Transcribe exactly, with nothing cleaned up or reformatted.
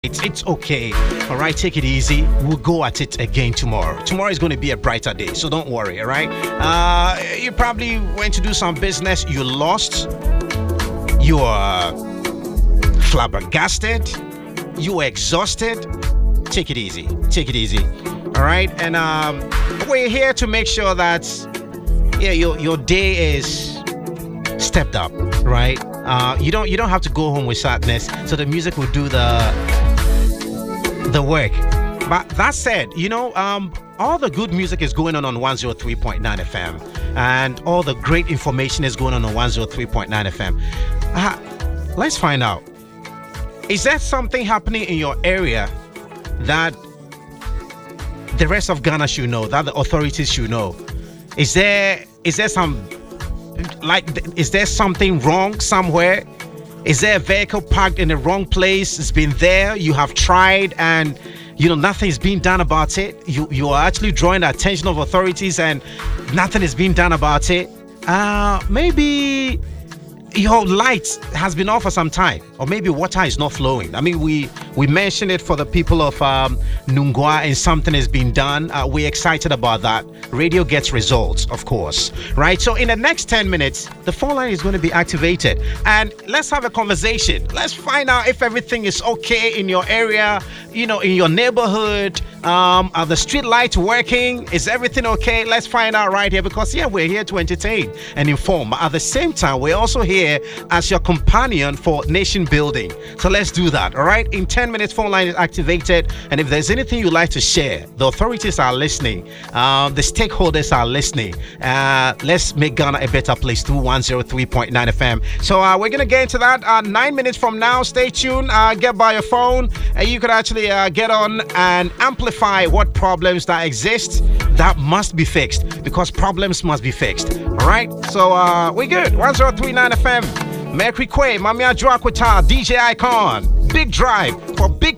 It's it's okay. All right, take it easy. We'll go at it again tomorrow. Tomorrow is going to be a brighter day, so don't worry. All right. Uh, you probably went to do some business. You lost. You are flabbergasted. You were exhausted. Take it easy. Take it easy. All right. And um, we're here to make sure that yeah, your your day is stepped up. Right. Uh, you don't you don't have to go home with sadness. So the music will do the the work. But that said, you know, um, all the good music is going on on one oh three point nine F M, and all the great information is going on on one oh three point nine F M. Uh, let's find out. Is there something happening in your area that the rest of Ghana should know, that the authorities should know? Is there is there some like is there something wrong somewhere? Is there a vehicle parked in the wrong place? It's been there, you have tried, and you know nothing's being done about it. You you are actually drawing the attention of authorities and nothing is being done about it. Uh maybe your light has been off for some time, or maybe water is not flowing. I mean, we we mentioned it for the people of um, Nungwa, and something has been done. Uh, we're excited about that. Radio gets results, of course, right? So in the next ten minutes, the phone line is going to be activated, and let's have a conversation. Let's find out if everything is okay in your area, you know, in your neighborhood. Um, are the street lights working? Is everything okay? Let's find out right here, because yeah, we're here to entertain and inform. At the same time, we're also here as your companion for nation building. So let's do that, all right? In ten minutes, phone line is activated, and if there's anything you'd like to share, the authorities are listening, um, the stakeholders are listening. Uh, let's make Ghana a better place through one oh three point nine F M. So uh, we're gonna get into that uh, nine minutes from now. Stay tuned. Uh, get by your phone, and you could actually uh, get on and amplify what problems that exist that must be fixed, because problems must be fixed. All right, so uh we're good. one oh three point nine F M. Mercury Quay, Mami Adjoaquita, D J Icon, Big Drive for big